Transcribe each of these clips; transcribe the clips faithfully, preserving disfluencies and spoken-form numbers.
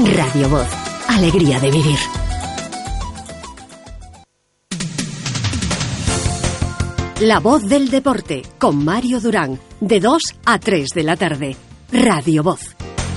Radio Voz, alegría de vivir. La Voz del Deporte, con Mario Durán, de dos a tres de la tarde. Radio Voz.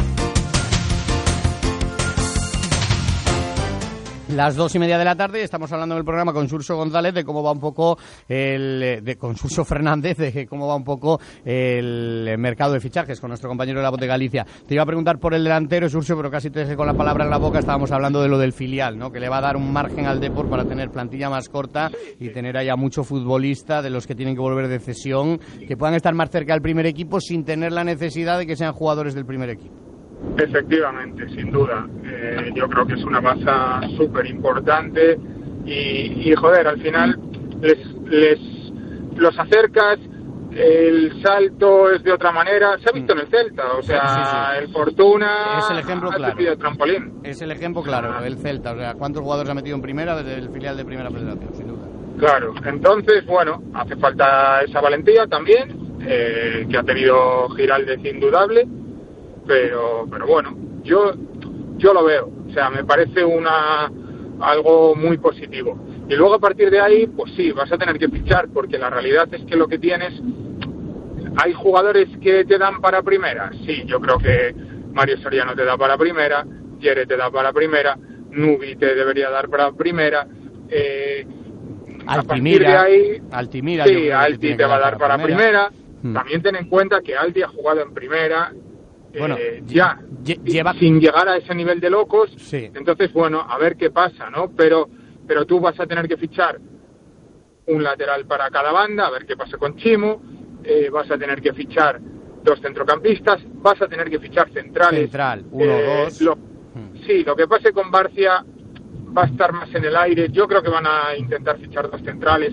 Las dos y media de la tarde, estamos hablando en el programa con Xurxo González de cómo va un poco el, de, con Xurxo Fernández de cómo va un poco el mercado de fichajes con nuestro compañero de La Voz de Galicia. Te iba a preguntar por el delantero, Xurxo, pero casi te dejé con la palabra en la boca. Estábamos hablando de lo del filial, ¿no? Que le va a dar un margen al Depor para tener plantilla más corta y tener allá mucho futbolista de los que tienen que volver de cesión, que puedan estar más cerca del primer equipo sin tener la necesidad de que sean jugadores del primer equipo. Efectivamente, sin duda. Eh, yo creo que es una baza súper importante y, y, joder, al final les, les los acercas, el salto es de otra manera. Se ha visto en el Celta, o sea, sí, sí, sí. El Fortuna es el ejemplo ha claro. sido trampolín. Es el ejemplo claro, el Celta. O sea, ¿cuántos jugadores ha metido en primera desde el filial de Primera Federación? Sin duda. Claro, entonces, bueno, hace falta esa valentía también, eh, que ha tenido Giraldez indudable. Pero, pero bueno, yo yo lo veo, o sea, me parece una algo muy positivo. Y luego a partir de ahí, pues sí, vas a tener que fichar, porque la realidad es que lo que tienes, hay jugadores que te dan para primera. Sí, yo creo que Mario Soriano te da para primera, Yere te da para primera, Nubi te debería dar para primera. Eh, Altimira, a partir de ahí, Altimira, sí, Alti te va a dar para, para primera. primera. Hmm. También ten en cuenta que Alti ha jugado en primera. Bueno, eh, ya, lleva... sin llegar a ese nivel de locos, sí. Entonces, bueno, a ver qué pasa, ¿no? Pero, pero tú vas a tener que fichar un lateral para cada banda, a ver qué pasa con Chimo, eh, vas a tener que fichar dos centrocampistas, vas a tener que fichar centrales. Central, uno, eh, dos. Lo, hmm. Sí, lo que pase con Barcia va a estar más en el aire. Yo creo que van a intentar fichar dos centrales.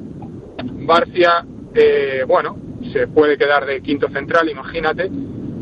Barcia, eh, bueno, se puede quedar de quinto central, imagínate.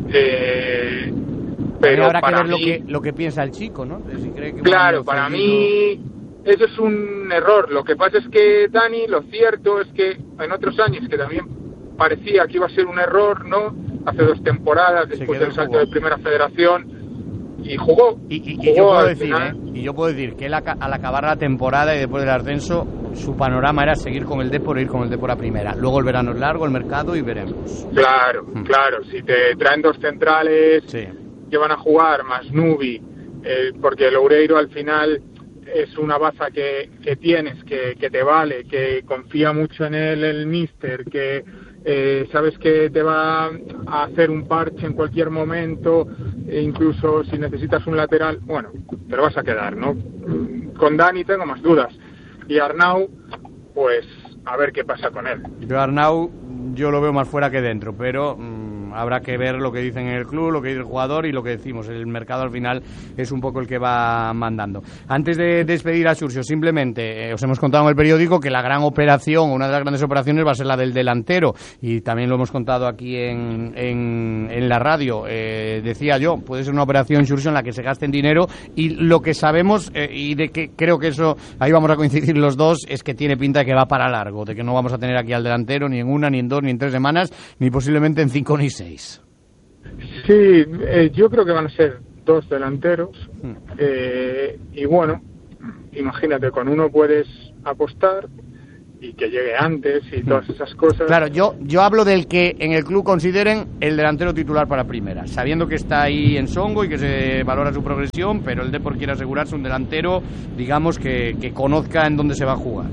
Eh, pero habrá para que ver mí, lo que, lo que piensa el chico, ¿no? Si cree que claro, para mí eso es un error. Lo que pasa es que Dani, lo cierto es que en otros años que también parecía que iba a ser un error, ¿no? Hace dos temporadas después del salto de Primera Federación y jugó. Y, y, jugó y, yo puedo al decir, final. ¿eh? y yo puedo decir que él al acabar la temporada y después del ascenso, su panorama era seguir con el Depor e ir con el Depor a primera. Luego el verano es largo, el mercado y veremos. Claro, hmm. claro. Si te traen dos centrales sí. que van a jugar, más Nubi, eh, porque Loureiro al final es una baza que, que tienes, que, que te vale, que confía mucho en él el míster, que eh, sabes que te va a hacer un parche en cualquier momento, e incluso si necesitas un lateral, bueno, te lo vas a quedar, ¿no? Con Dani tengo más dudas. Y Arnau, pues a ver qué pasa con él. Yo Arnau, yo lo veo más fuera que dentro, pero mmm, habrá que ver lo que dicen en el club, lo que dice el jugador y lo que decimos. El mercado al final es un poco el que va mandando. Antes de despedir a Xurxo, simplemente eh, os hemos contado en el periódico que la gran operación, una de las grandes operaciones va a ser la del delantero, y también lo hemos contado aquí en, en, en la radio. Eh, decía yo, puede ser una operación, Xurxo, en la que se gasten dinero, y lo que sabemos, eh, y de que creo que eso, ahí vamos a coincidir los dos, es que tiene pinta de que va para largo, de que no vamos a tener aquí al delantero ni en una, ni en dos, ni en tres semanas, ni posiblemente en cinco ni seis. Sí, eh, yo creo que van a ser dos delanteros, hmm. eh, y bueno, imagínate, con uno puedes apostar y que llegue antes y todas esas cosas. Claro, yo yo hablo del que en el club consideren el delantero titular para primera, sabiendo que está ahí en Songo y que se valora su progresión, pero el Depor quiere asegurarse un delantero, digamos, que, que conozca en dónde se va a jugar.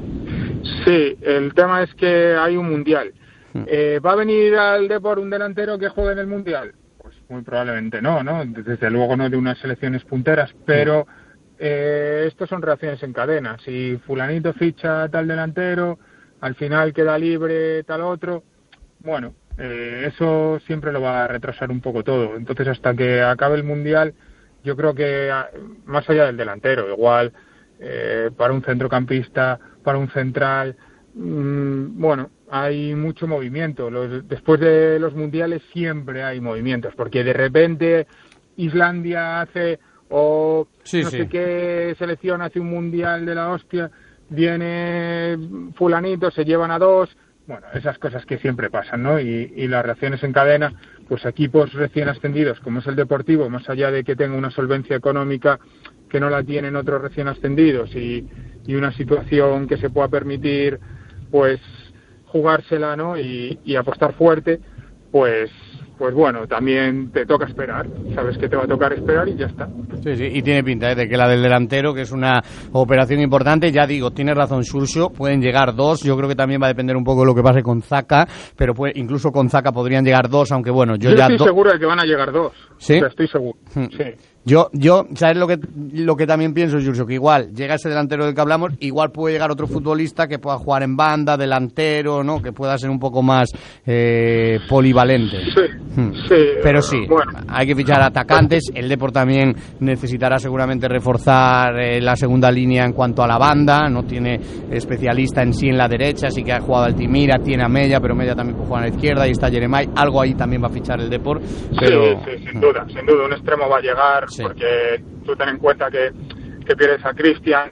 Sí, el tema es que hay un mundial. Eh, ¿Va a venir al Depor un delantero que juegue en el mundial? Pues muy probablemente no, ¿no? Desde luego no de unas selecciones punteras, pero eh, estos son reacciones en cadena. Si fulanito ficha tal delantero, al final queda libre tal otro, bueno, eh, eso siempre lo va a retrasar un poco todo. Entonces, hasta que acabe el mundial, yo creo que más allá del delantero, igual eh, para un centrocampista, para un central, mmm, bueno, hay mucho movimiento. Los, después de los mundiales siempre hay movimientos, porque de repente Islandia hace, o sí, no sí. sé qué selección hace un mundial de la hostia, viene fulanito, se llevan a dos, bueno, esas cosas que siempre pasan, ¿no? Y, y las reacciones en cadena, pues equipos recién ascendidos como es el Deportivo, más allá de que tenga una solvencia económica que no la tienen otros recién ascendidos y, y una situación que se pueda permitir pues jugársela, ¿no? y, y apostar fuerte, pues pues bueno, también te toca esperar, sabes que te va a tocar esperar y ya está. Sí, sí, y tiene pinta ¿eh? de que la del delantero, que es una operación importante, ya digo, tiene razón Xurxo, pueden llegar dos, yo creo que también va a depender un poco de lo que pase con Zaka, pero puede, incluso con Zaka podrían llegar dos, aunque bueno, yo, yo ya... estoy do... seguro de que van a llegar dos, ¿sí? O sea, estoy seguro, hmm. sí. Yo, yo, ¿sabes lo que lo que también pienso, Xurxo? Que igual llega ese delantero del que hablamos, igual puede llegar otro futbolista que pueda jugar en banda, delantero, ¿no? Que pueda ser un poco más eh, polivalente. Sí, hmm. sí. Pero sí, bueno. hay que fichar atacantes. El Depor también necesitará seguramente reforzar eh, la segunda línea en cuanto a la banda. No tiene especialista en sí en la derecha, sí que ha jugado Altimira, tiene a Mella, pero Mella también puede jugar a la izquierda y está Jeremai. Algo ahí también va a fichar el Depor. Pero... Sí, sí, sin duda, sin duda. Un extremo va a llegar, sí. Porque tú ten en cuenta que, que pierdes a Cristian.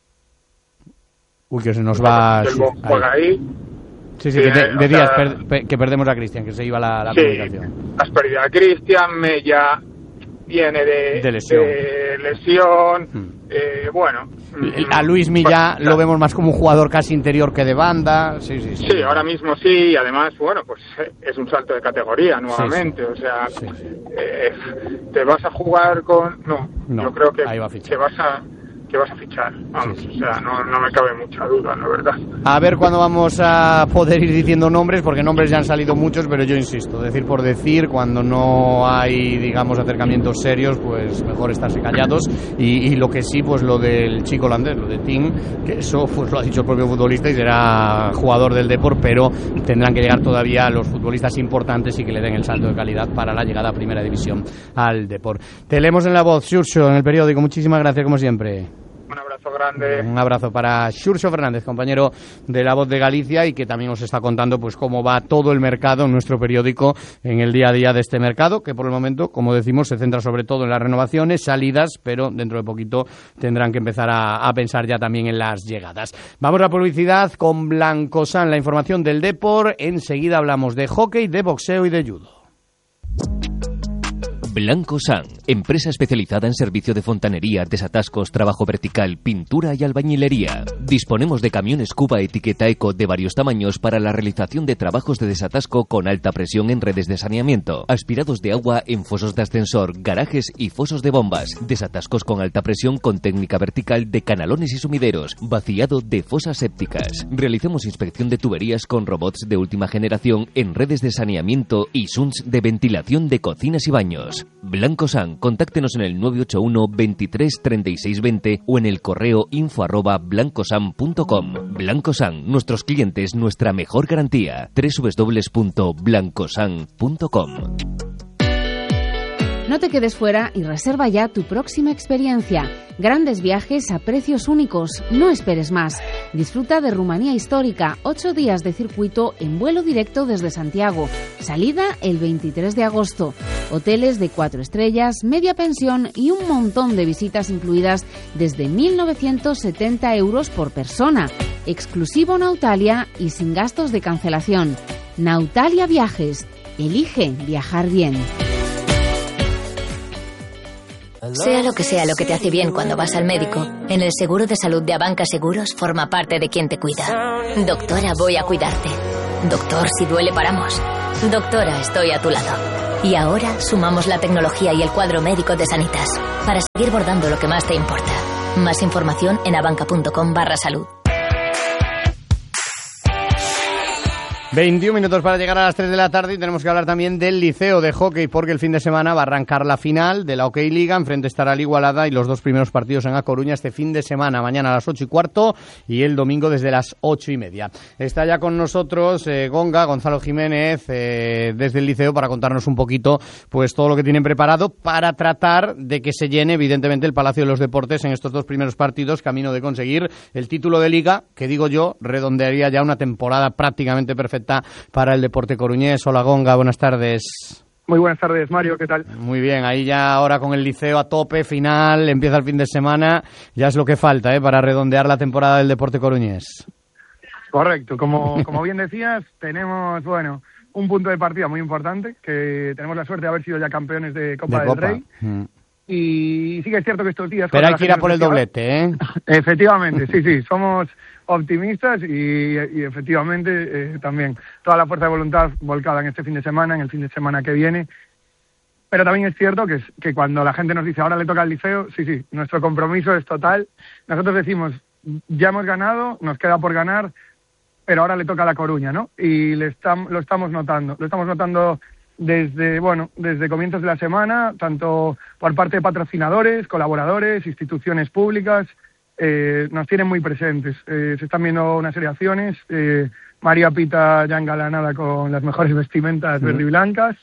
Uy, que se nos va... Sí, juega ahí. ahí. Sí, sí, que te, decías per, per, que perdemos a Cristian, que se iba la, la sí, comunicación. Has perdido a Cristian, Mella viene de, de lesión. De lesión hmm. eh, bueno. A Luis Milla pues, lo vemos más como un jugador casi interior que de banda. Sí, sí, sí. Sí, ahora mismo sí, y además, bueno, pues es un salto de categoría nuevamente. Sí, sí. O sea, sí, sí. Eh, te vas a jugar con... No, no yo creo que, ahí va a que vas a... que vas a fichar, vamos, sí, sí. O sea, no, no me cabe mucha duda, la verdad. A ver cuándo vamos a poder ir diciendo nombres, porque nombres ya han salido muchos, pero yo insisto, decir por decir, cuando no hay, digamos, acercamientos serios, pues mejor estarse callados, y, y lo que sí, pues lo del chico holandés, lo de Tim, que eso pues lo ha dicho el propio futbolista y será jugador del Depor, pero tendrán que llegar todavía los futbolistas importantes y que le den el salto de calidad para la llegada a Primera División al Depor. Te leemos en La Voz, Xurxo, en el periódico, muchísimas gracias como siempre. Un abrazo grande. Un abrazo para Xurxo Fernández, compañero de La Voz de Galicia, y que también os está contando pues cómo va todo el mercado en nuestro periódico en el día a día de este mercado, que por el momento, como decimos, se centra sobre todo en las renovaciones, salidas, pero dentro de poquito tendrán que empezar a, a pensar ya también en las llegadas. Vamos a publicidad con Blancosan, la información del Depor. Enseguida hablamos de hockey, de boxeo y de judo. Blancosan, empresa especializada en servicio de fontanería, desatascos, trabajo vertical, pintura y albañilería. Disponemos de camiones Cuba etiqueta Eco de varios tamaños para la realización de trabajos de desatasco con alta presión en redes de saneamiento, aspirados de agua en fosos de ascensor, garajes y fosos de bombas, desatascos con alta presión con técnica vertical de canalones y sumideros, vaciado de fosas sépticas. Realizamos inspección de tuberías con robots de última generación en redes de saneamiento y S U N S de ventilación de cocinas y baños. Blancosan, contáctenos en el nueve ocho uno veintitrés treinta y seis veinte o en el correo info arroba blancosan punto com. Blancosan, nuestros clientes, nuestra mejor garantía. doble u doble u doble u punto blancosan punto com. No te quedes fuera y reserva ya tu próxima experiencia. Grandes viajes a precios únicos. No esperes más. Disfruta de Rumanía Histórica. Ocho días de circuito en vuelo directo desde Santiago. Salida el veintitrés de agosto. Hoteles de cuatro estrellas, media pensión y un montón de visitas incluidas desde mil novecientos setenta euros por persona. Exclusivo Nautalia y sin gastos de cancelación. Nautalia Viajes. Elige viajar bien. Sea lo que sea lo que te hace bien cuando vas al médico, en el seguro de salud de Abanca Seguros forma parte de quien te cuida. Doctora, voy a cuidarte. Doctor, si duele paramos. Doctora, estoy a tu lado. Y ahora sumamos la tecnología y el cuadro médico de Sanitas para seguir bordando lo que más te importa. Más información en abanca.com barra salud. veintiún minutos para llegar a las tres de la tarde y tenemos que hablar también del Liceo de Hockey, porque el fin de semana va a arrancar la final de la Hockey Liga. Enfrente estará el Igualada y los dos primeros partidos en A Coruña este fin de semana, mañana a las ocho y cuarto y el domingo desde las ocho y media. Está ya con nosotros eh, Gonga, Gonzalo Jiménez, eh, desde el Liceo, para contarnos un poquito pues todo lo que tienen preparado para tratar de que se llene evidentemente el Palacio de los Deportes en estos dos primeros partidos, camino de conseguir el título de Liga, que digo yo, redondearía ya una temporada prácticamente perfecta para el deporte coruñés. Hola Gonga, buenas tardes. Muy buenas tardes, Mario, ¿qué tal? Muy bien, ahí ya ahora con el Liceo a tope, final, empieza el fin de semana, ya es lo que falta, ¿eh? Para redondear la temporada del deporte coruñés. Correcto, como, como bien decías, tenemos, bueno, un punto de partida muy importante, que tenemos la suerte de haber sido ya campeones de Copa de del Copa. Rey. Mm. Y sí que es cierto que estos días... Pero hay que ir a por el doblete, ¿eh? Efectivamente, sí, sí, somos optimistas y, y efectivamente eh, también toda la fuerza de voluntad volcada en este fin de semana, en el fin de semana que viene. Pero también es cierto que, que cuando la gente nos dice ahora le toca al Liceo, sí, sí, nuestro compromiso es total. Nosotros decimos, ya hemos ganado, nos queda por ganar, pero ahora le toca a La Coruña, ¿no? Y le estam- lo estamos notando, lo estamos notando desde, bueno, desde comienzos de la semana, tanto por parte de patrocinadores, colaboradores, instituciones públicas, eh, nos tienen muy presentes. Eh, se están viendo una serie de acciones, eh, María Pita ya engalanada con las mejores vestimentas sí. verde y blancas.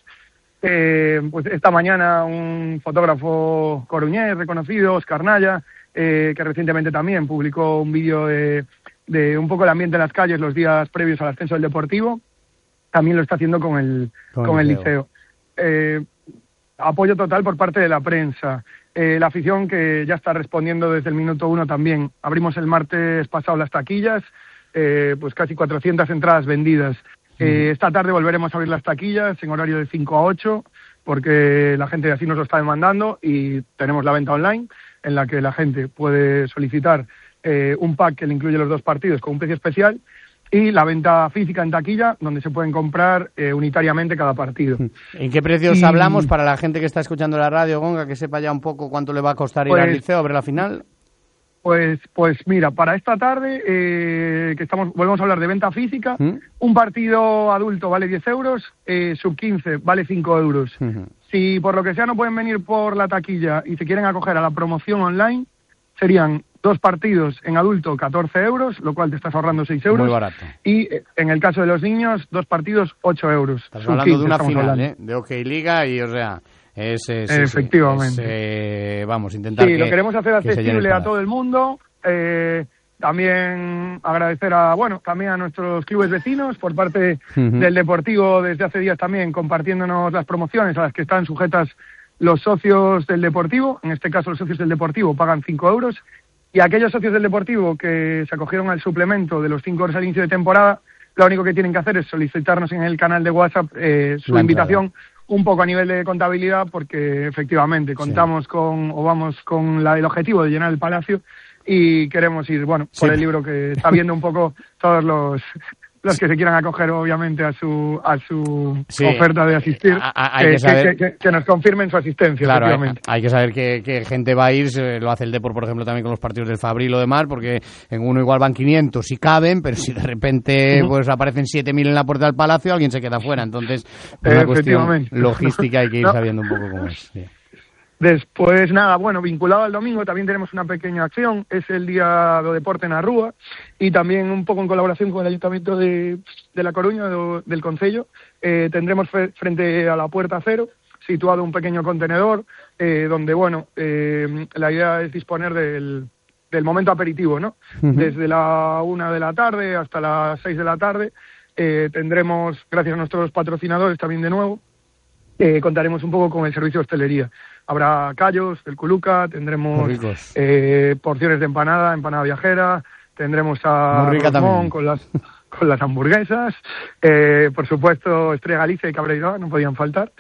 Eh, pues esta mañana un fotógrafo coruñés reconocido, Óscar Naya, eh, que recientemente también publicó un vídeo de, de un poco el ambiente en las calles los días previos al ascenso del Deportivo, también lo está haciendo con el, con con el Liceo. liceo. Eh, apoyo total por parte de la prensa. Eh, la afición que ya está respondiendo desde el minuto uno también. Abrimos el martes pasado las taquillas, eh, pues casi cuatrocientas entradas vendidas. Eh, esta tarde volveremos a abrir las taquillas en horario de cinco a ocho, porque la gente así nos lo está demandando, y tenemos la venta online, en la que la gente puede solicitar eh, un pack que le incluye los dos partidos con un precio especial, y la venta física en taquilla, donde se pueden comprar eh, unitariamente cada partido. ¿En qué precios y... hablamos para la gente que está escuchando la radio, Gonga, que sepa ya un poco cuánto le va a costar ir pues... al Liceo a ver la final? Pues, pues mira, para esta tarde, eh, que estamos, volvemos a hablar de venta física, ¿Mm? un partido adulto vale diez euros, eh, sub quince vale cinco euros. Uh-huh. Si por lo que sea no pueden venir por la taquilla y se quieren acoger a la promoción online, serían dos partidos en adulto catorce euros, lo cual te estás ahorrando seis euros. Muy barato. Y eh, en el caso de los niños, dos partidos, ocho euros. Estás hablando quince, de una final, ¿eh? De OK Liga y, o sea... Es, es, Efectivamente. Es, eh, vamos, intentar sí, que, lo queremos hacer accesible a todo el mundo. Eh, también agradecer a, bueno, también a nuestros clubes vecinos por parte uh-huh. del Deportivo desde hace días también compartiéndonos las promociones a las que están sujetas los socios del Deportivo. En este caso, los socios del Deportivo pagan cinco euros. Y aquellos socios del Deportivo que se acogieron al suplemento de los cinco euros al inicio de temporada, lo único que tienen que hacer es solicitarnos en el canal de WhatsApp eh, su la invitación. Entrada. Un poco a nivel de contabilidad, porque efectivamente contamos sí. con, o vamos con la, el objetivo de llenar el Palacio, y queremos ir, bueno, por sí. el libro que está viendo un poco todos los los que se quieran acoger, obviamente, a su a su sí. oferta de asistir, a, a, que, que, saber... que, que, que nos confirmen su asistencia, claro, efectivamente. Hay, hay que saber qué, qué gente va a ir, lo hace el Depor, por ejemplo, también con los partidos del Fabril o demás, porque en uno igual van quinientos y caben, pero si de repente pues aparecen siete mil en la puerta del Palacio, alguien se queda fuera. Entonces, una cuestión logística hay que ir no. sabiendo un poco cómo es. Sí. Después, nada, bueno, vinculado al domingo también tenemos una pequeña acción, es el Día do Deporte na Rúa, y también un poco en colaboración con el Ayuntamiento de, de La Coruña, do, del Concello, eh, tendremos fe, frente a la Puerta Cero, situado un pequeño contenedor, eh, donde, bueno, eh, la idea es disponer del, del momento aperitivo, ¿no? Uh-huh. Desde la una de la tarde hasta las seis de la tarde, eh, tendremos, gracias a nuestros patrocinadores también de nuevo, eh, contaremos un poco con el servicio de hostelería. Habrá callos del Culuca, tendremos eh, porciones de empanada, empanada viajera, tendremos a Rosmón con las con las hamburguesas, eh, por supuesto Estrella Galicia y Cabreira, no podían faltar.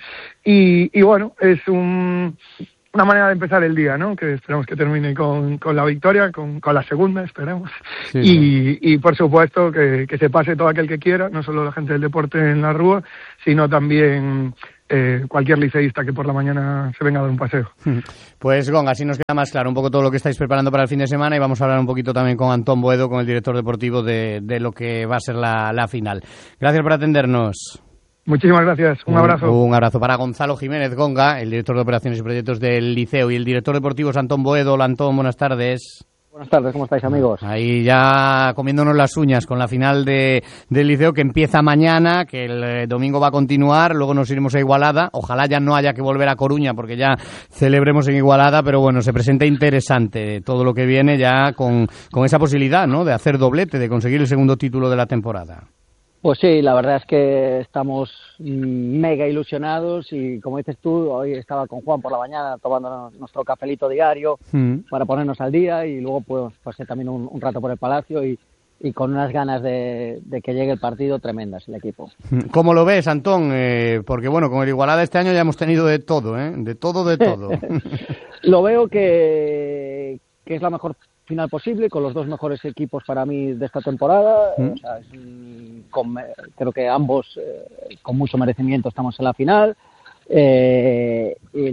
Y, y bueno, es un, una manera de empezar el día, ¿no? Que esperamos que termine con, con la victoria, con, con la segunda, esperemos. Sí, y, sí. y por supuesto que, que se pase todo aquel que quiera, no solo la gente del deporte en la Rúa, sino también... Eh, cualquier liceísta que por la mañana se venga a dar un paseo. Pues Gonga, así nos queda más claro un poco todo lo que estáis preparando para el fin de semana, y vamos a hablar un poquito también con Antón Boedo, con el director deportivo de, de lo que va a ser la, la final. Gracias por atendernos. Muchísimas gracias, un, un abrazo. Un abrazo para Gonzalo Jiménez Gonga, el director de operaciones y proyectos del Liceo, y el director deportivo es Antón Boedo. Hola Antón, buenas tardes. Buenas tardes, ¿cómo estáis, amigos? Ahí ya comiéndonos las uñas con la final de, del Liceo, que empieza mañana, que el eh, domingo va a continuar, luego nos iremos a Igualada. Ojalá ya no haya que volver a Coruña, porque ya celebremos en Igualada, pero bueno, se presenta interesante todo lo que viene ya con, con esa posibilidad, ¿no?, de hacer doblete, de conseguir el segundo título de la temporada. Pues sí, la verdad es que estamos mega ilusionados, y como dices tú, hoy estaba con Juan por la mañana tomando nuestro cafelito diario mm. para ponernos al día, y luego pues pasé también un, un rato por el Palacio, y, y con unas ganas de, de que llegue el partido tremendas el equipo. ¿Cómo lo ves, Antón? Eh, porque bueno, con el Igualada este año ya hemos tenido de todo, ¿eh? De todo, de todo. Lo veo que, que es la mejor final posible, con los dos mejores equipos para mí de esta temporada. ¿Mm? O sea, es, con, creo que ambos eh, con mucho merecimiento estamos en la final. Eh,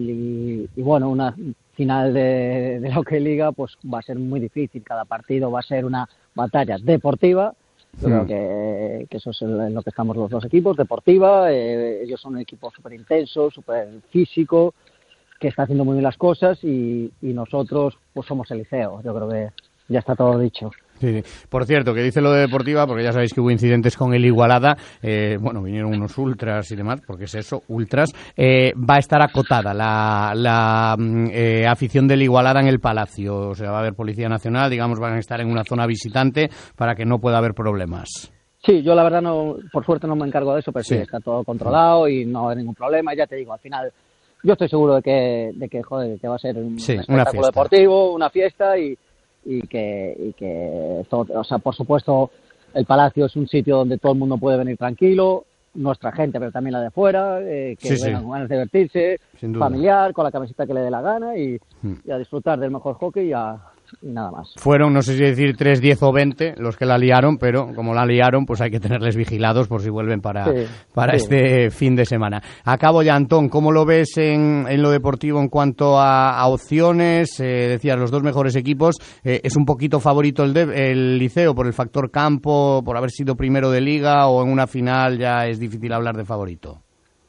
y, y bueno, una final de, de la Hockey Liga pues va a ser muy difícil. Cada partido va a ser una batalla deportiva. Yo creo que, que eso es en lo que estamos los dos equipos, deportiva. Eh, ellos son un equipo súper intenso, súper físico, que está haciendo muy bien las cosas, y, y nosotros pues somos el Liceo. Yo creo que ya está todo dicho. Sí, sí. Por cierto, que dice lo de deportiva, porque ya sabéis que hubo incidentes con el Igualada, eh, bueno, vinieron unos ultras y demás, porque es eso, ultras, eh, va a estar acotada la, la eh, afición del Igualada en el Palacio, o sea, va a haber Policía Nacional, digamos, van a estar en una zona visitante para que no pueda haber problemas. Sí, yo la verdad no, por suerte no me encargo de eso, pero sí, sí está todo controlado y no hay ningún problema, ya te digo, al final yo estoy seguro de que, de que, joder, que va a ser un sí, espectáculo deportivo, una fiesta y y que, y que todo, o sea, por supuesto el Palacio es un sitio donde todo el mundo puede venir tranquilo, nuestra gente, pero también la de fuera, eh, que sí, vengan sí. ganas de divertirse, familiar, con la camiseta que le dé la gana y, mm. y a disfrutar del mejor hockey y, a, y nada más. Fueron, no sé si decir tres, diez o veinte los que la liaron, pero como la liaron, pues hay que tenerles vigilados por si vuelven para, sí, para sí. este fin de semana. Acabo ya, Antón, ¿cómo lo ves en, en lo deportivo en cuanto a, a opciones? Eh, decías, los dos mejores equipos. Eh, ¿Es un poquito favorito el, de, el Liceo por el factor campo, por haber sido primero de liga, o en una final ya es difícil hablar de favorito?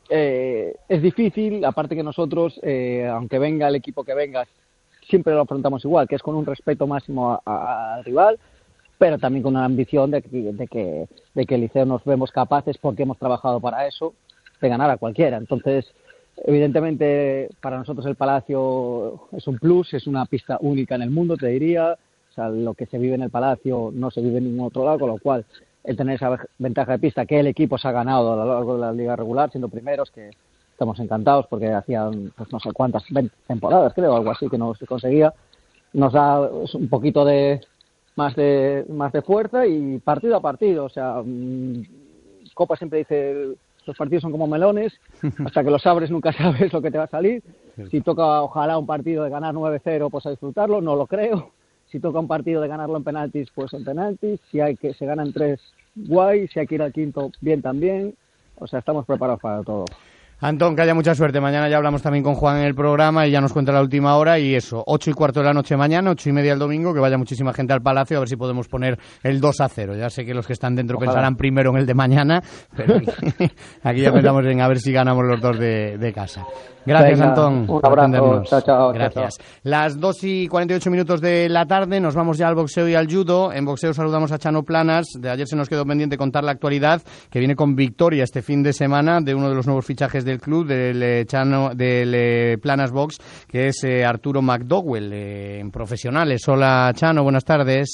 Eh, es difícil, aparte que nosotros, eh, aunque venga el equipo que venga, siempre lo afrontamos igual, que es con un respeto máximo al rival, pero también con una ambición de que, de que de que el Liceo nos vemos capaces, porque hemos trabajado para eso, de ganar a cualquiera. Entonces, evidentemente, para nosotros el Palacio es un plus, es una pista única en el mundo, te diría. O sea, lo que se vive en el Palacio no se vive en ningún otro lado, con lo cual el tener esa ventaja de pista que el equipo se ha ganado a lo largo de la liga regular, siendo primeros, que estamos encantados porque hacían pues no sé cuántas veinte temporadas, creo, algo así, que no se conseguía. Nos da un poquito de más de más de fuerza y partido a partido. O sea, mmm, Copa siempre dice, los partidos son como melones, hasta que los abres nunca sabes lo que te va a salir. Si toca, ojalá, un partido de ganar nueve cero, pues a disfrutarlo, no lo creo. Si toca un partido de ganarlo en penaltis, pues en penaltis. Si hay que se ganan tres, guay. Si hay que ir al quinto, bien también. O sea, estamos preparados para todo. Antón, que haya mucha suerte. Mañana ya hablamos también con Juan en el programa y ya nos cuenta la última hora. Y eso, ocho y cuarto de la noche mañana, ocho y media el domingo, que vaya muchísima gente al Palacio, a ver si podemos poner el dos a cero. Ya sé que los que están dentro Ojalá. pensarán primero en el de mañana, pero aquí, aquí ya pensamos en a ver si ganamos los dos de, de casa. Gracias, Venga, Antón, un abrazo. Chao, chao, Gracias. Chao, chao. Las dos y cuarenta y ocho minutos de la tarde, nos vamos ya al boxeo y al judo. En boxeo saludamos a Chano Planas. De ayer se nos quedó pendiente contar la actualidad, que viene con victoria este fin de semana de uno de los nuevos fichajes del club, del eh, Chano, del eh, Planas Box, que es eh, Arturo McDowell, eh, en profesionales. Hola, Chano, buenas tardes.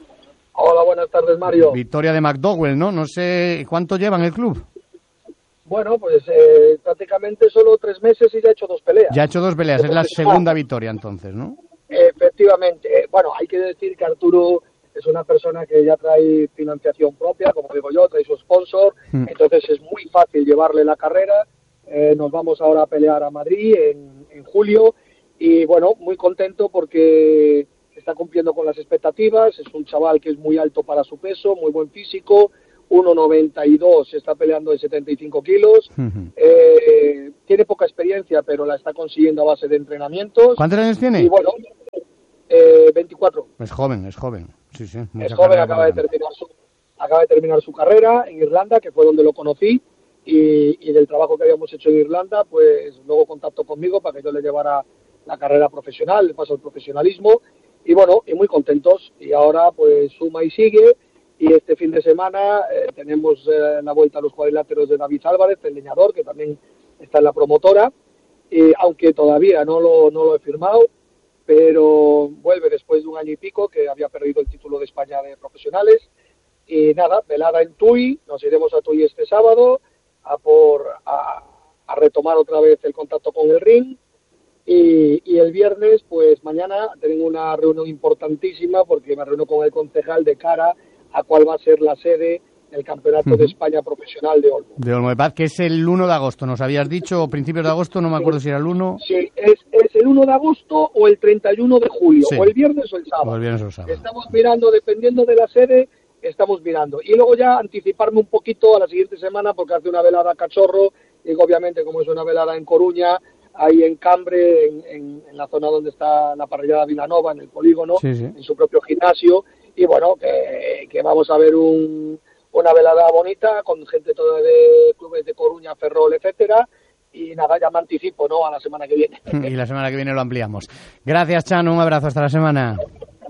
Hola, buenas tardes, Mario. Victoria de McDowell, ¿no? No sé, ¿cuánto lleva en el club? Bueno, pues eh, prácticamente solo tres meses y ya ha hecho dos peleas. Ya ha hecho dos peleas, es la segunda victoria entonces, ¿no? Efectivamente. Eh, bueno, hay que decir que Arturo es una persona que ya trae financiación propia, como digo yo, trae su sponsor, mm. entonces es muy fácil llevarle la carrera. Eh, nos vamos ahora a pelear a Madrid en, en julio y bueno, muy contento porque está cumpliendo con las expectativas. Es un chaval que es muy alto para su peso, muy buen físico, uno noventa y dos, está peleando de setenta y cinco kilos, uh-huh. eh, tiene poca experiencia, pero la está consiguiendo a base de entrenamientos. ¿Cuántos años tiene? Y bueno, eh, veinticuatro. Es joven, es joven. Sí, sí. Es joven, acaba de, terminar su, acaba de terminar su carrera en Irlanda, que fue donde lo conocí, y, y del trabajo que habíamos hecho en Irlanda, pues luego contactó conmigo para que yo le llevara la carrera profesional, le paso el profesionalismo, y bueno, y muy contentos, y ahora pues suma y sigue. Y este fin de semana eh, tenemos eh, la vuelta a los cuadriláteros de David Álvarez, el leñador, que también está en la promotora, y aunque todavía no lo, no lo he firmado, pero vuelve después de un año y pico que había perdido el título de España de profesionales. Y nada, velada en Tui, nos iremos a Tui este sábado a, por, a, a retomar otra vez el contacto con el ring. Y, y el viernes, pues mañana tengo una reunión importantísima porque me reúno con el concejal de cara a cuál va a ser la sede del Campeonato uh-huh. de España Profesional de Olmo. De Olmo de Paz, que es el uno de agosto, nos habías dicho, o principios de agosto, no me acuerdo si era el uno. Sí, es, es el uno de agosto o el treinta y uno de julio, sí. o el viernes o el sábado. O el viernes o el sábado. Estamos mirando, dependiendo de la sede, estamos mirando. Y luego ya anticiparme un poquito a la siguiente semana, porque hace una velada Cachorro, y obviamente como es una velada en Coruña, ahí en Cambre, en, en, en la zona donde está la parrillada Vilanova, en el polígono, sí, sí. en su propio gimnasio, y bueno, que, que vamos a ver un... una velada bonita con gente toda de clubes de Coruña, Ferrol, etcétera, y nada, ya me anticipo, ¿no?, a la semana que viene. Y la semana que viene lo ampliamos. Gracias, Chano, un abrazo, hasta la semana.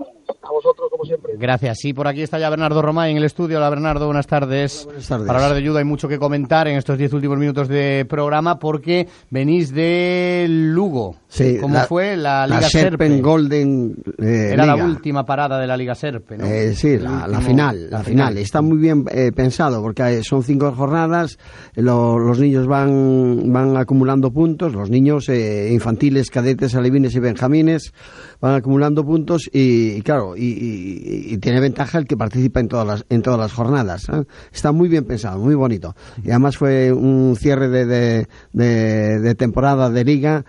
A vosotros, como siempre. Gracias. Y por aquí está ya Bernardo Romay en el estudio. Hola, Bernardo, buenas tardes. Hola, buenas tardes. Para hablar de judo hay mucho que comentar en estos diez últimos minutos de programa porque venís de Lugo. Sí, ¿Cómo la, fue la Liga la Serpen? Serpen Golden eh, Era Liga. La última parada de la Liga Serpen, ¿no? Eh, sí, la, último, la final, la, la final. final. Está muy bien eh, pensado porque son cinco jornadas, lo, los niños van van acumulando puntos, los niños eh, infantiles, cadetes, alevines y benjamines van acumulando puntos y, y claro, y, y, y tiene ventaja el que participa en todas las en todas las jornadas. ¿eh? Está muy bien pensado, muy bonito. Y además fue un cierre de, de, de, de temporada de liga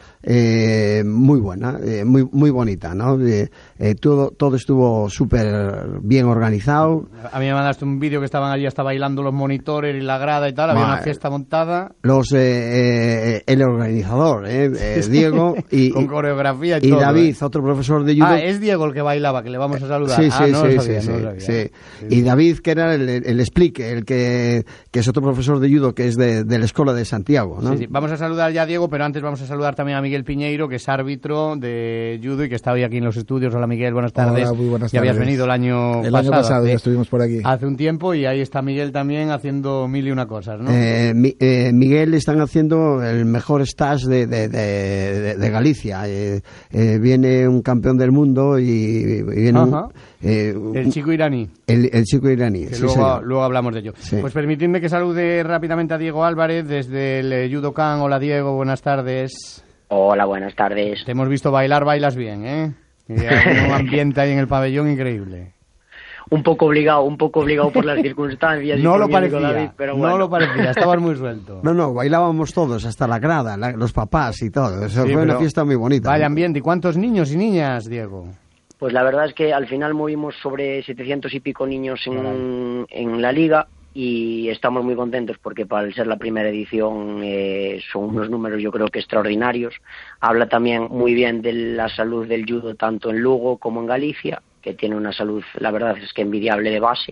eh, muy buena, eh, muy muy bonita, ¿no? Eh, eh, todo todo estuvo súper bien organizado. A mí me mandaste un vídeo que estaban allí hasta bailando los monitores y la grada y tal, había Ma, una fiesta montada. Los eh, eh, el organizador, eh, eh, Diego y con coreografía y, y todo, David, ¿eh? Otro profesor de judo. Ah, es Diego el que bailaba, que le vamos a saludar. Sí, ah, sí, no sí, lo sabía, sí, no lo sabía. sí. Sí, sí. Y David, que era el, el explique, el que, que es otro profesor de judo, que es de, de la Escuela de Santiago, ¿no? Sí, sí. Vamos a saludar ya a Diego, pero antes vamos a saludar también a Miguel Piñeiro, que es árbitro de judo y que está hoy aquí en los estudios. Hola, Miguel, buenas tardes. Hola, muy buenas tardes. Ya habías venido el año el pasado. El año pasado ya estuvimos por aquí. Hace un tiempo y ahí está Miguel también haciendo mil y una cosas, ¿no? Eh, mi, eh, Miguel están haciendo el mejor stage de, de, de, de Galicia. Eh, eh, viene un campeón del mundo y, y viene un, eh, el chico iraní. El, el chico iraní, que sí, luego, luego hablamos de ello. Sí. Pues permitidme que salude rápidamente a Diego Álvarez desde el Judokan. Hola, Diego, buenas tardes. Hola, buenas tardes. Te hemos visto bailar, bailas bien, ¿eh? Y hay un ambiente ahí en el pabellón increíble. Un poco obligado, un poco obligado por las circunstancias. No y lo parecía, David, pero bueno. no lo parecía, estabas muy suelto. No, no, bailábamos todos, hasta la grada, la, los papás y todo. Eso sí, fue una fiesta muy bonita. Vaya ambiente. ¿Y cuántos niños y niñas, Diego? Pues la verdad es que al final movimos sobre setecientos y pico niños en, en la liga y estamos muy contentos porque para ser la primera edición eh, son unos números yo creo que extraordinarios. Habla también muy bien de la salud del judo tanto en Lugo como en Galicia, que tiene una salud, la verdad es que envidiable de base.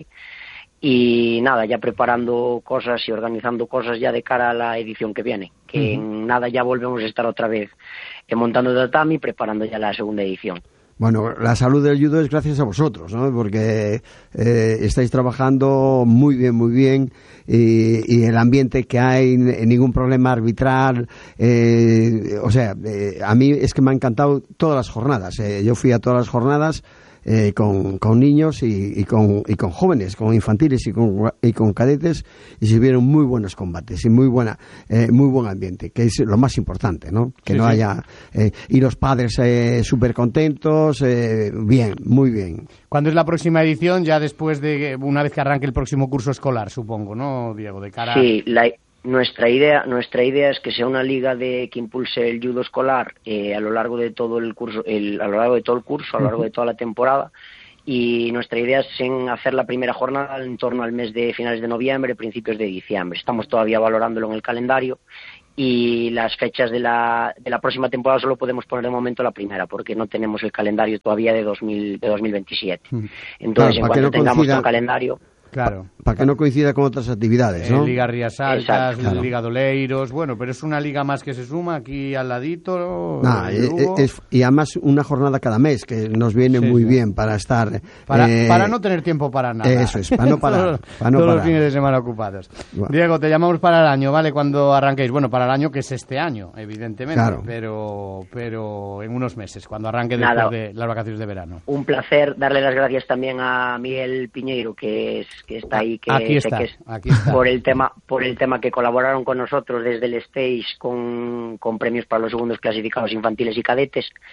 Y nada, ya preparando cosas y organizando cosas ya de cara a la edición que viene, que uh-huh. en nada ya volvemos a estar otra vez eh, montando tatami, preparando ya la segunda edición. Bueno, la salud del judo es gracias a vosotros, ¿no? Porque eh, estáis trabajando muy bien, muy bien, y, y el ambiente que hay, ningún problema arbitral, eh, o sea, eh, a mí es que me han encantado todas las jornadas, eh, yo fui a todas las jornadas, Eh, con, con niños y, y, con, y con jóvenes, con infantiles y con, y con cadetes, y se vieron muy buenos combates y muy buena eh, muy buen ambiente, que es lo más importante, ¿no? Que sí, no sí. haya... Eh, y los padres eh, súper contentos, eh, bien, muy bien. ¿Cuándo es la próxima edición? Ya después de, una vez que arranque el próximo curso escolar, supongo, ¿no, Diego? De cara Sí, la... Nuestra idea, nuestra idea es que sea una liga de que impulse el judo escolar eh, a lo largo de todo el curso, el, a lo largo de todo el curso, a lo largo de toda la temporada. Y nuestra idea es en hacer la primera jornada en torno al mes de finales de noviembre, principios de diciembre. Estamos todavía valorándolo en el calendario y las fechas de la de la próxima temporada solo podemos poner de momento la primera porque no tenemos el calendario todavía de dos mil de dos mil veintisiete. Entonces, claro, en cuanto no tengamos coincida... un calendario. Claro. Para que no coincida con otras actividades, ¿no? Eh, Liga Rías Altas, claro. Liga Doleiros, bueno, pero es una liga más que se suma aquí al ladito. Nah, es, es, y además una jornada cada mes, que nos viene sí, muy sí. bien para estar... Para, eh, para no tener tiempo para nada. Eso es, para no parar. todos para no todos parar. los fines de semana ocupados. Bueno. Diego, te llamamos para el año, ¿vale? Cuando arranquéis. Bueno, para el año que es este año, evidentemente, claro. pero pero en unos meses, cuando arranque nada. después de las vacaciones de verano. Un placer darle las gracias también a Miguel Piñeiro, que es que está ahí, que Aquí está, que es aquí está. por el tema por el tema que colaboraron con nosotros desde el stage con, con premios para los segundos clasificados infantiles y cadetes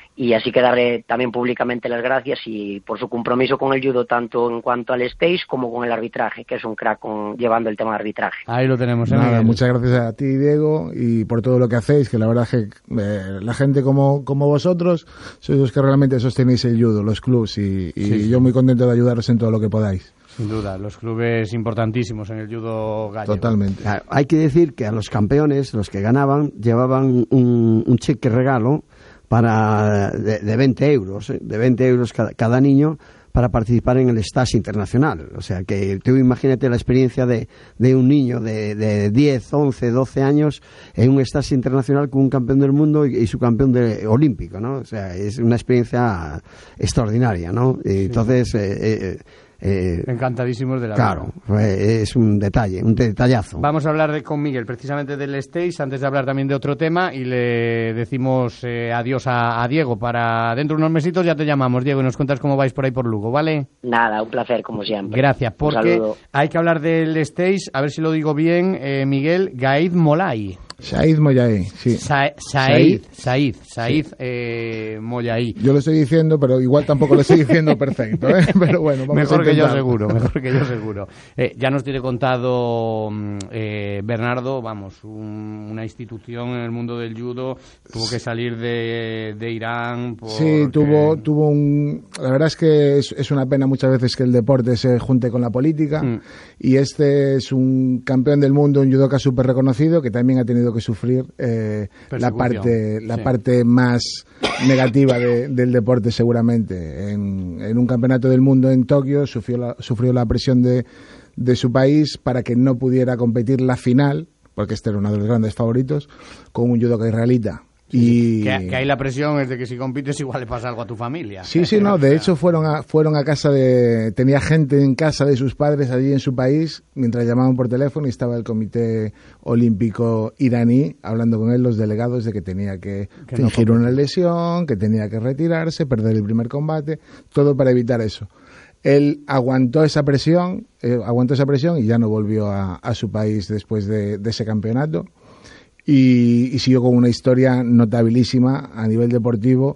y así que darle también públicamente las gracias y por su compromiso con el judo, tanto en cuanto al stage como con el arbitraje, que es un crack con, llevando el tema de arbitraje. Ahí lo tenemos. ¿eh, Nada, Miguel? muchas gracias a ti, Diego, y por todo lo que hacéis, que la verdad es que eh, la gente como, como vosotros sois los que realmente sostenéis el judo, los clubs, y, y Sí, sí. yo muy contento de ayudaros en todo lo que podáis. Sin duda, los clubes importantísimos en el judo gallego. Totalmente. Claro, hay que decir que a los campeones, los que ganaban, llevaban un, un cheque regalo para de, de veinte euros, ¿eh? de veinte euros cada, cada niño, para participar en el stage internacional. O sea, que tú imagínate la experiencia de, de un niño de, de diez, once, doce años en un stage internacional con un campeón del mundo y, y su campeón de, olímpico, ¿no? O sea, es una experiencia extraordinaria, ¿no? Y entonces... Eh, eh, Eh, Encantadísimos de la claro, vida. es un detalle, un detallazo. Vamos a hablar de, con Miguel precisamente del stage, antes de hablar también de otro tema, y le decimos eh, adiós a, a Diego. Para dentro de unos mesitos ya te llamamos, Diego, y nos cuentas cómo vais por ahí por Lugo, ¿vale? Nada, un placer como siempre. Gracias, Un porque saludo. hay que hablar del stage, a ver si lo digo bien, eh, Miguel, Gaid Molay. Said Mollaí, sí. Sa Said, Said, Said sí. eh, Mollaí. Yo lo estoy diciendo, pero igual tampoco lo estoy diciendo perfecto, ¿eh? Pero bueno, vamos mejor a que yo intentarlo. seguro, mejor que yo seguro. Eh, ya nos tiene contado eh, Bernardo, vamos, un, una institución en el mundo del judo, tuvo que salir de, de Irán. Porque... Sí, tuvo, tuvo un... La verdad es que es, es una pena muchas veces que el deporte se junte con la política, mm. y este es un campeón del mundo, un judoka súper reconocido, que también ha tenido que sufrir eh, la parte la sí. parte más negativa de, del deporte seguramente. En, en un campeonato del mundo en Tokio sufrió la, sufrió la presión de, de su país para que no pudiera competir la final, porque este era uno de los grandes favoritos, con un judoka israelita. Y... Que, que hay la presión es de que si compites igual le pasa algo a tu familia. Sí, sí, no, de hecho fueron a, fueron a casa de... Tenía gente en casa de sus padres allí en su país, mientras llamaban por teléfono, y estaba el Comité Olímpico iraní hablando con él, los delegados, de que tenía que, que fingir no una lesión, que tenía que retirarse, perder el primer combate, todo para evitar eso. Él aguantó esa presión, eh, aguantó esa presión y ya no volvió a, a su país después de, de ese campeonato. Y, y siguió con una historia notabilísima a nivel deportivo,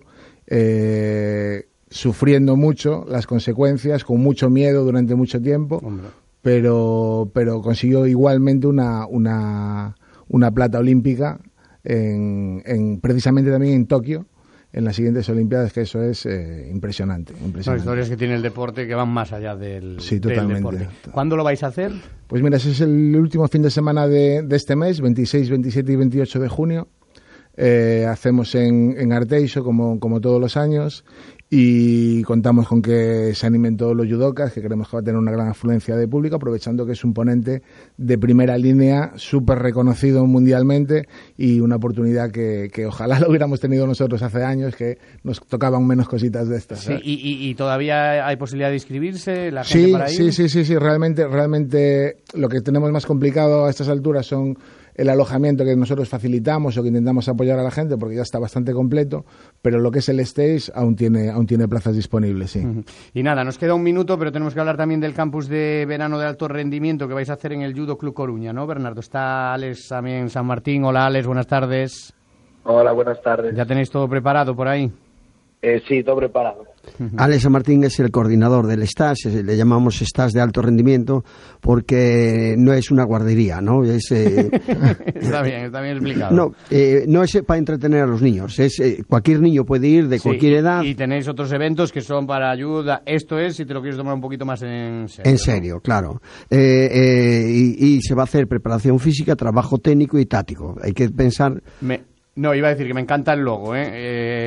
eh, sufriendo mucho las consecuencias, con mucho miedo durante mucho tiempo, pero pero consiguió igualmente una una, una plata olímpica en, en precisamente también en Tokio, en las siguientes Olimpiadas, que eso es eh, impresionante, impresionante. Son historias que tiene el deporte que van más allá del, sí, del deporte. ¿Cuándo lo vais a hacer? Pues mira, ese es el último fin de semana de, de este mes, veintiséis, veintisiete y veintiocho de junio. Eh, hacemos en, en Arteixo, como, como todos los años, y contamos con que se animen todos los judokas, que creemos que va a tener una gran afluencia de público, aprovechando que es un ponente de primera línea, súper reconocido mundialmente, y una oportunidad que, que ojalá lo hubiéramos tenido nosotros hace años, que nos tocaban menos cositas de estas. Sí, y, y, y todavía hay posibilidad de inscribirse la gente sí, para ir. Sí, sí, sí, sí, realmente, realmente lo que tenemos más complicado a estas alturas son el alojamiento, que nosotros facilitamos o que intentamos apoyar a la gente, porque ya está bastante completo, pero lo que es el stage aún tiene aún tiene plazas disponibles, sí. Uh-huh. Y nada, nos queda un minuto, pero tenemos que hablar también del campus de verano de alto rendimiento que vais a hacer en el Judo Club Coruña, ¿no, Bernardo? Está Alex también en San Martín. Hola, Alex, buenas tardes. Hola, buenas tardes. ¿Ya tenéis todo preparado por ahí? Eh, sí, todo preparado. Alex Martín es el coordinador del stage, le llamamos stage de alto rendimiento porque no es una guardería, ¿no? Es, eh, está bien, está bien explicado. No, eh, no es para entretener a los niños, es eh, cualquier niño puede ir de sí, cualquier edad. Y tenéis otros eventos que son para ayuda. Esto es si te lo quieres tomar un poquito más en serio. En serio, ¿no? Claro. Eh, eh, y, y se va a hacer preparación física, trabajo técnico y táctico. Hay que pensar... Me... No, iba a decir que me encanta el logo, ¿eh?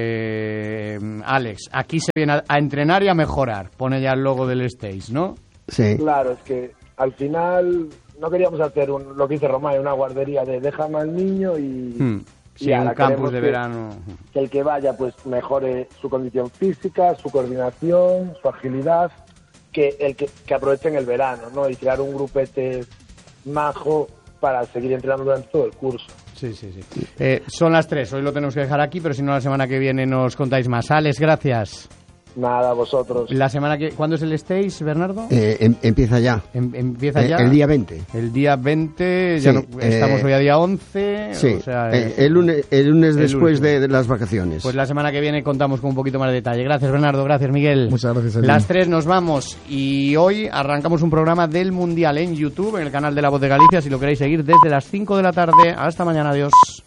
eh Alex, aquí se viene a, a entrenar y a mejorar. Pone ya el logo del stage, ¿no? Sí. Claro, es que al final no queríamos hacer un, lo que dice Romay, una guardería de déjame al niño y... Hmm. Sí, y un campus de que, verano. Que el que vaya pues mejore su condición física, su coordinación, su agilidad, que el que, que aprovechen el verano, ¿no? Y crear un grupete majo para seguir entrenando durante todo el curso. Sí, sí, sí. Eh, son las tres, hoy lo tenemos que dejar aquí, pero si no la semana que viene nos contáis más. Alex, gracias. Nada, vosotros. La semana que... ¿Cuándo es el stage, Bernardo? Eh, em, empieza ya. Em, empieza ya. Eh, el día veinte. El día veinte, ya Sí, no, estamos eh, hoy a día once. Sí, o sea, eh, el, el, lunes, el lunes el después último. de, de las vacaciones. Pues la semana que viene contamos con un poquito más de detalle. Gracias, Bernardo. Gracias, Miguel. Muchas gracias a ti. Las tres nos vamos y hoy arrancamos un programa del Mundial en YouTube, en el canal de La Voz de Galicia, si lo queréis seguir desde las cinco de la tarde. Hasta mañana, adiós.